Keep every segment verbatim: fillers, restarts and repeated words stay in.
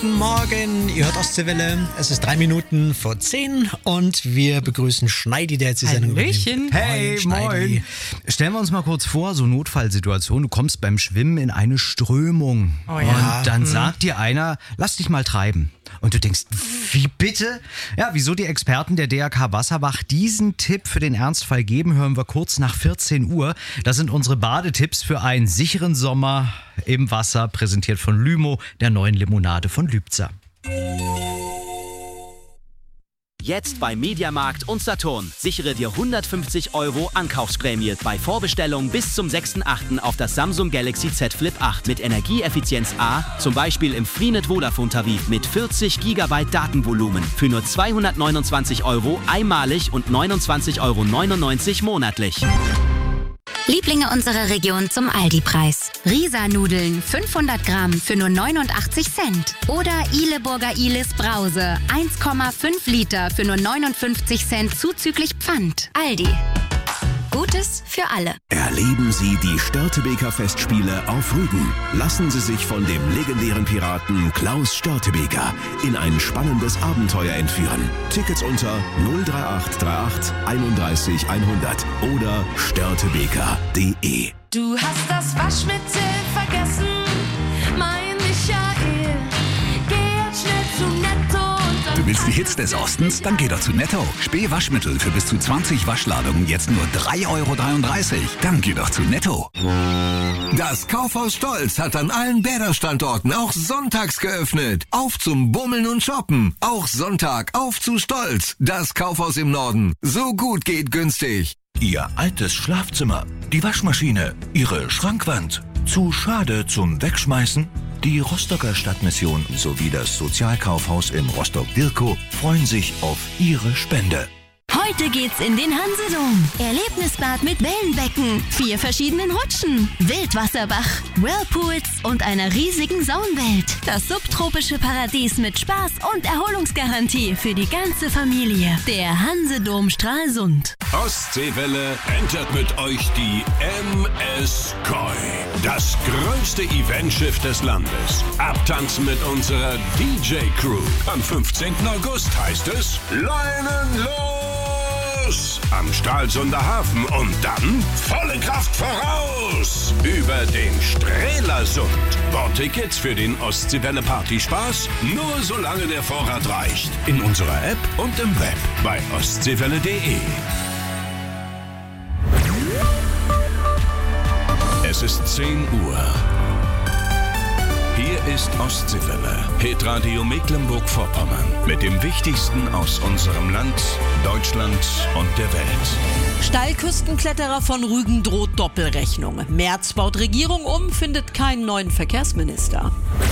Guten Morgen, ihr hört Ostseewelle. Es ist drei Minuten vor zehn und wir begrüßen Schneidi, der jetzt die Sendung übernimmt. Hey, moin. Stellen wir uns mal kurz vor, so Notfallsituation. Du kommst beim Schwimmen in eine Strömung. Oh ja. Und dann mhm. sagt dir einer, lass dich mal treiben. Und du denkst, wie bitte? Ja, wieso die Experten der D R K Wasserwacht diesen Tipp für den Ernstfall geben, hören wir kurz nach vierzehn Uhr. Das sind unsere Badetipps für einen sicheren Sommer im Wasser, präsentiert von Lymo, der neuen Limonade von Lübzer. Jetzt bei Mediamarkt und Saturn. Sichere dir hundertfünfzig Euro Ankaufsprämie bei Vorbestellung bis zum sechsten achten auf das Samsung Galaxy Z Flip acht mit Energieeffizienz A, zum Beispiel im Freenet Vodafone Tarif mit vierzig Gigabyte Datenvolumen für nur zweihundertneunundzwanzig Euro einmalig und neunundzwanzig Euro neunundneunzig monatlich. Lieblinge unserer Region zum Aldi-Preis. Risa-Nudeln fünfhundert Gramm für nur neunundachtzig Cent. Oder Ileburger Ilis Brause eins Komma fünf Liter für nur neunundfünfzig Cent zuzüglich Pfand. Aldi. Gutes für alle. Erleben Sie die Störtebeker Festspiele auf Rügen. Lassen Sie sich von dem legendären Piraten Klaus Störtebeker in ein spannendes Abenteuer entführen. Tickets unter null drei acht drei acht einunddreißig hundert oder störtebeker punkt de. Du hast das Waschmittel vergessen, mein Michael. Geh jetzt schnell zu Netto und dann... Du willst die Hits des Ostens? Dann geh doch zu Netto. Späh Waschmittel für bis zu zwanzig Waschladungen jetzt nur drei Euro dreiunddreißig. Dann geh doch zu Netto. Das Kaufhaus Stolz hat an allen Bäderstandorten auch sonntags geöffnet. Auf zum Bummeln und Shoppen. Auch Sonntag auf zu Stolz. Das Kaufhaus im Norden. So gut geht günstig. Ihr altes Schlafzimmer, die Waschmaschine, Ihre Schrankwand. Zu schade zum Wegschmeißen? Die Rostocker Stadtmission sowie das Sozialkaufhaus in Rostock-Dirkow freuen sich auf Ihre Spende. Heute geht's in den Hansedom. Erlebnisbad mit Wellenbecken, vier verschiedenen Rutschen, Wildwasserbach, Whirlpools und einer riesigen Saunwelt. Das subtropische Paradies mit Spaß und Erholungsgarantie für die ganze Familie. Der Hansedom Stralsund. Ostseewelle entert mit euch die M S Koi. Das größte Eventschiff des Landes. Abtanzen mit unserer D J-Crew. Am fünfzehnten August heißt es Leinen los! Am Stralsunder Hafen und dann volle Kraft voraus! Über den Strelasund. Bordtickets für den Ostseewelle Partyspaß nur solange der Vorrat reicht. In unserer App und im Web bei ostseewelle punkt de. Es ist zehn Uhr. Hier ist Ostseewelle, Hitradio Mecklenburg-Vorpommern. Mit dem Wichtigsten aus unserem Land, Deutschland und der Welt. Steilküstenkletterer von Rügen droht Doppelrechnung. Merz baut Regierung um, findet keinen neuen Verkehrsminister.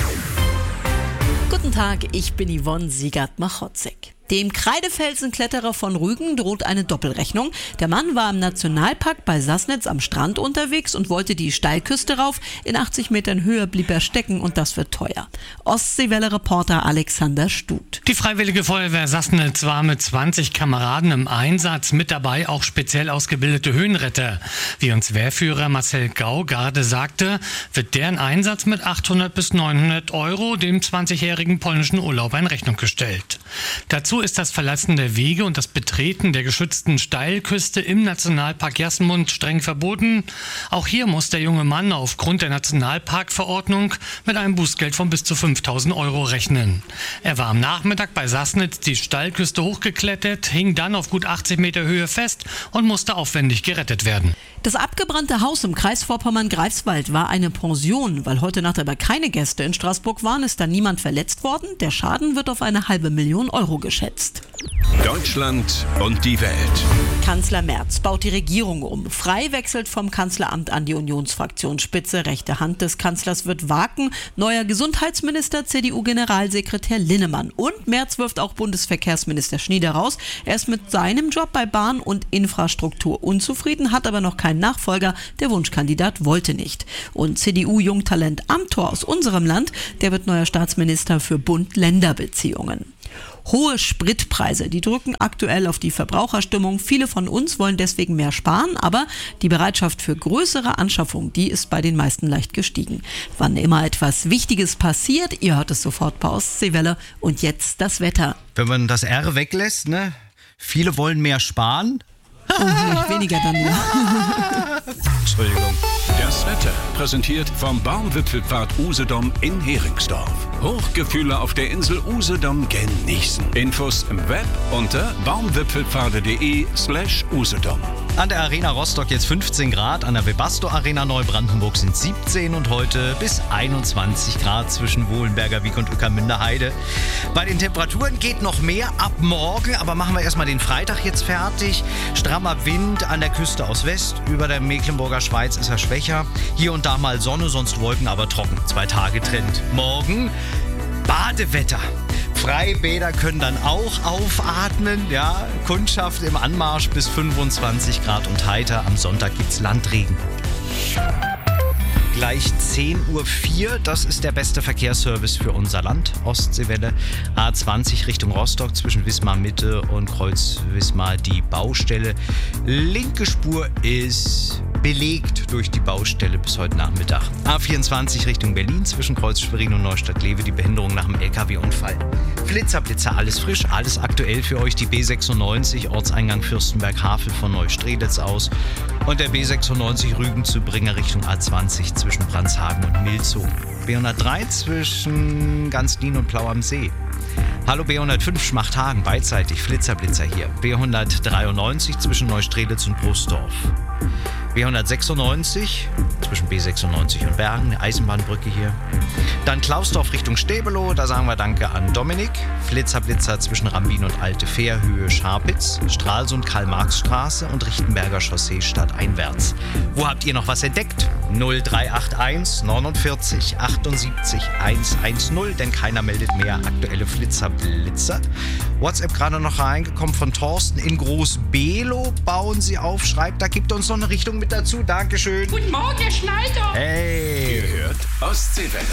Guten Tag, ich bin Yvonne Siegert-Machotzek. Dem Kreidefelsenkletterer von Rügen droht eine Doppelrechnung. Der Mann war im Nationalpark bei Sassnitz am Strand unterwegs und wollte die Steilküste rauf. In achtzig Metern Höhe blieb er stecken und das wird teuer. Ostseewelle-Reporter Alexander Stut. Die Freiwillige Feuerwehr Sassnitz war mit zwanzig Kameraden im Einsatz, mit dabei auch speziell ausgebildete Höhenretter. Wie uns Wehrführer Marcel Gaugarde sagte, wird deren Einsatz mit achthundert bis neunhundert Euro dem zwanzigjährigen polnischen Urlauber in Rechnung gestellt. Dazu ist das Verlassen der Wege und das Betreten der geschützten Steilküste im Nationalpark Jasmund streng verboten. Auch hier muss der junge Mann aufgrund der Nationalparkverordnung mit einem Bußgeld von bis zu fünftausend Euro rechnen. Er war am Nachmittag bei Sassnitz die Steilküste hochgeklettert, hing dann auf gut achtzig Meter Höhe fest und musste aufwendig gerettet werden. Das abgebrannte Haus im Kreis Vorpommern-Greifswald war eine Pension. Weil heute Nacht aber keine Gäste in Straßburg waren, ist da niemand verletzt worden. Der Schaden wird auf eine halbe Million Euro geschätzt. Deutschland und die Welt. Kanzler Merz baut die Regierung um. Frei wechselt vom Kanzleramt an die Unionsfraktionsspitze. Rechte Hand des Kanzlers wird Waken. Neuer Gesundheitsminister C D U-Generalsekretär Linnemann. Und Merz wirft auch Bundesverkehrsminister Schnieder raus. Er ist mit seinem Job bei Bahn und Infrastruktur unzufrieden, hat aber noch keinen Nachfolger. Der Wunschkandidat wollte nicht. Und C D U-Jungtalent Amthor aus unserem Land, der wird neuer Staatsminister für Bund-Länder-Beziehungen. Hohe Spritpreise, die drücken aktuell auf die Verbraucherstimmung. Viele von uns wollen deswegen mehr sparen, aber die Bereitschaft für größere Anschaffungen, die ist bei den meisten leicht gestiegen. Wann immer etwas Wichtiges passiert, ihr hört es sofort bei Ostseewelle. Und jetzt das Wetter. Wenn man das R weglässt, ne? Viele wollen mehr sparen. Und nicht weniger dann nur. Entschuldigung. Das Wetter präsentiert vom Baumwipfelpfad Usedom in Heringsdorf. Hochgefühle auf der Insel Usedom genießen. Infos im Web unter baumwipfelpfade.de slash Usedom. An der Arena Rostock jetzt fünfzehn Grad, an der Webasto Arena Neubrandenburg sind siebzehn und heute bis einundzwanzig Grad zwischen Wohlenberger Wiek und Ueckermünder Heide. Bei den Temperaturen geht noch mehr ab morgen, aber machen wir erstmal den Freitag jetzt fertig. Strammer Wind an der Küste aus West, über der Mecklenburger Schweiz ist er schwächer. Hier und da mal Sonne, sonst Wolken, aber trocken. Zwei Tage Trend. Morgen Badewetter. Freibäder können dann auch aufatmen, ja. Kundschaft im Anmarsch bis fünfundzwanzig Grad und heiter. Am Sonntag gibt's Landregen. Gleich zehn Uhr vier, das ist der beste Verkehrsservice für unser Land, Ostseewelle. A zwanzig Richtung Rostock zwischen Wismar Mitte und Kreuz Wismar die Baustelle. Linke Spur ist belegt durch die Baustelle bis heute Nachmittag. A vierundzwanzig Richtung Berlin zwischen Kreuz Schwerin und Neustadt-Lewe die Behinderung nach dem L K W-Unfall. Flitzer, Blitzer, alles frisch, alles aktuell für euch. Die B sechsundneunzig, Ortseingang Fürstenberg-Havel von Neustrelitz aus. Und der B sechsundneunzig Rügen zu Bringer Richtung A zwanzig zwischen Brandshagen und Milzow. B hundertdrei zwischen Ganzlin und Plau am See. Hallo B hundertfünf Schmachthagen, beidseitig, Flitzer, Blitzer hier. B hundertdreiundneunzig zwischen Neustrelitz und Brusdorf. B hundertsechsundneunzig zwischen B sechsundneunzig und Bergen, eine Eisenbahnbrücke hier. Dann Klausdorf Richtung Stäbelow, da sagen wir Danke an Dominik. Flitzer, Blitzer zwischen Rambin und Alte Fährhöhe Scharpitz, Stralsund Karl-Marx-Straße und Richtenberger Chaussee stadteinwärts. Wo habt ihr noch was entdeckt? null drei acht eins neunundvierzig achtundsiebzig hundertzehn, denn keiner meldet mehr aktuelle Flitzer, Blitzer. WhatsApp gerade noch reingekommen von Thorsten in Groß-Below. Bauen Sie auf, schreibt, da gibt uns noch eine Richtung mit dazu. Dankeschön. Guten Morgen, Herr Schneider. Hey. Ihr hört Ostseewelle.